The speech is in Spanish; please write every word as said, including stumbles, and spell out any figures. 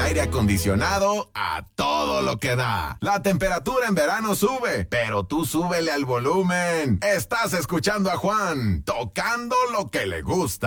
aire acondicionado a todo lo que da. La temperatura en verano sube, pero tú súbele al volumen. Estás escuchando a Juan, tocando lo que le gusta.